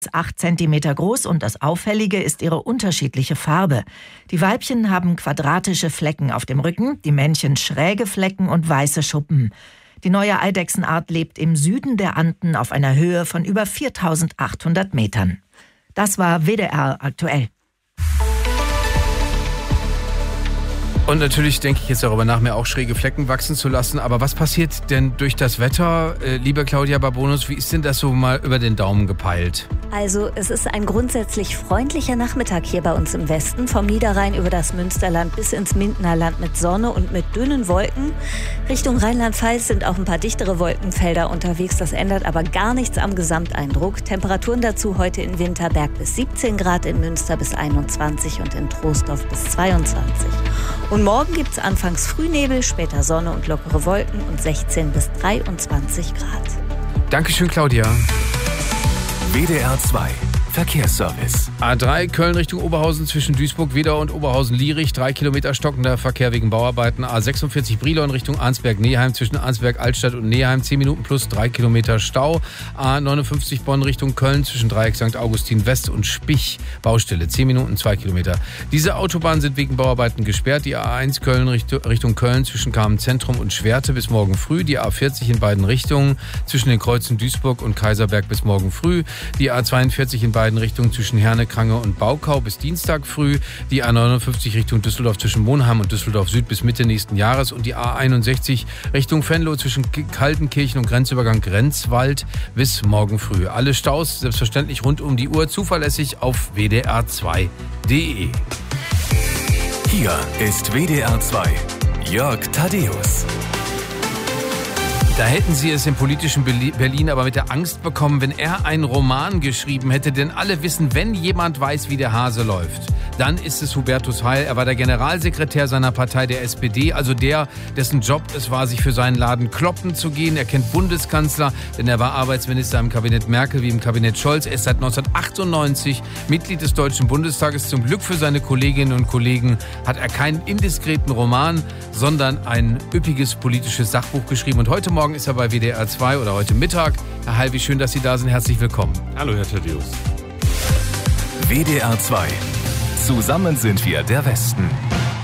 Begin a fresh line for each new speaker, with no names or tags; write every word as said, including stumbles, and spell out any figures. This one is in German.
acht Zentimeter groß und das Auffällige ist ihre unterschiedliche Farbe. Die Weibchen haben quadratische Flecken auf dem Rücken, die Männchen schräge Flecken und weiße Schuppen. Die neue Eidechsenart lebt im Süden der Anden auf einer Höhe von über viertausendachthundert Metern. Das war W D R aktuell.
Und natürlich denke ich jetzt darüber nach, mir auch schräge Flecken wachsen zu lassen. Aber was passiert denn durch das Wetter? Äh, liebe Claudia Barbonus, wie ist denn das so mal über den Daumen gepeilt?
Also es ist ein grundsätzlich freundlicher Nachmittag hier bei uns im Westen. Vom Niederrhein über das Münsterland bis ins Mindenerland mit Sonne und mit dünnen Wolken. Richtung Rheinland-Pfalz sind auch ein paar dichtere Wolkenfelder unterwegs. Das ändert aber gar nichts am Gesamteindruck. Temperaturen dazu heute in Winterberg bis siebzehn Grad, in Münster bis einundzwanzig und in Troisdorf bis zweiundzwanzig. Und morgen gibt es anfangs Frühnebel, später Sonne und lockere Wolken und sechzehn bis dreiundzwanzig Grad.
Dankeschön, Claudia.
W D R zwei Verkehrsservice.
A drei Köln Richtung Oberhausen zwischen Duisburg, Wedau und Oberhausen-Lierich. Drei Kilometer stockender Verkehr wegen Bauarbeiten. A sechsundvierzig Brilon Richtung Arnsberg-Neheim zwischen Arnsberg-Altstadt und Neheim. Zehn Minuten plus drei Kilometer Stau. A neunundfünfzig Bonn Richtung Köln zwischen Dreieck Sankt Augustin West und Spich. Baustelle. Zehn Minuten, zwei Kilometer. Diese Autobahnen sind wegen Bauarbeiten gesperrt. Die A eins Köln Richtung Köln zwischen Kamen-Zentrum und Schwerte bis morgen früh. Die A vierzig in beiden Richtungen zwischen den Kreuzen Duisburg und Kaiserberg bis morgen früh. Die A zweiundvierzig in beiden Richtungen zwischen Herne, Krange und Baukau bis Dienstag früh, die A neunundfünfzig Richtung Düsseldorf zwischen Monheim und Düsseldorf Süd bis Mitte nächsten Jahres und die A einundsechzig Richtung Venlo zwischen Kaltenkirchen und Grenzübergang Grenzwald bis morgen früh. Alle Staus selbstverständlich rund um die Uhr zuverlässig auf w d r zwei punkt d e.
Hier ist W D R zwei. Jörg Thaddeus.
Da hätten Sie es im politischen Berlin aber mit der Angst bekommen, wenn er einen Roman geschrieben hätte. Denn alle wissen, wenn jemand weiß, wie der Hase läuft, dann ist es Hubertus Heil. Er war der Generalsekretär seiner Partei, der S P D, also der, dessen Job es war, sich für seinen Laden kloppen zu gehen. Er kennt Bundeskanzler, denn er war Arbeitsminister im Kabinett Merkel wie im Kabinett Scholz. Er ist seit neunzehnhundertachtundneunzig Mitglied des Deutschen Bundestages. Zum Glück für seine Kolleginnen und Kollegen hat er keinen indiskreten Roman, sondern ein üppiges politisches Sachbuch geschrieben. Und heute Morgen ist er bei W D R zwei oder heute Mittag. Herr Heil, wie schön, dass Sie da sind. Herzlich willkommen.
Hallo, Herr Thaddeus.
W D R zwei. Zusammen sind wir der Westen.